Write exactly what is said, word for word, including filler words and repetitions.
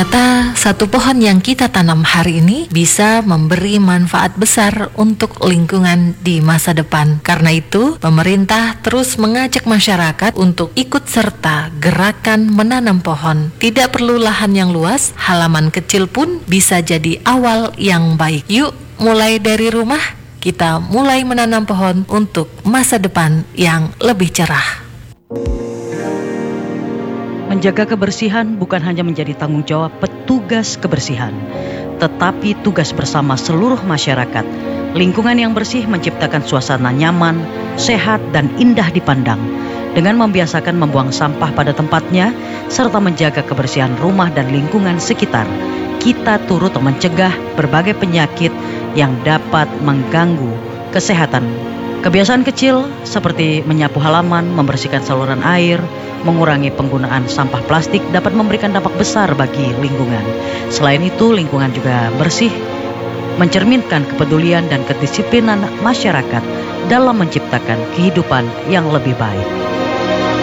Ternyata satu pohon yang kita tanam hari ini bisa memberi manfaat besar untuk lingkungan di masa depan. Karena itu, pemerintah terus mengajak masyarakat untuk ikut serta gerakan menanam pohon. Tidak perlu lahan yang luas, halaman kecil pun bisa jadi awal yang baik. Yuk, mulai dari rumah, kita mulai menanam pohon untuk masa depan yang lebih cerah. Menjaga kebersihan bukan hanya menjadi tanggung jawab petugas kebersihan, tetapi tugas bersama seluruh masyarakat. Lingkungan yang bersih menciptakan suasana nyaman, sehat, dan indah dipandang. Dengan membiasakan membuang sampah pada tempatnya, serta menjaga kebersihan rumah dan lingkungan sekitar, kita turut mencegah berbagai penyakit yang dapat mengganggu kesehatan. Kebiasaan kecil seperti menyapu halaman, membersihkan saluran air, mengurangi penggunaan sampah plastik dapat memberikan dampak besar bagi lingkungan. Selain itu, lingkungan juga bersih mencerminkan kepedulian dan kedisiplinan masyarakat dalam menciptakan kehidupan yang lebih baik.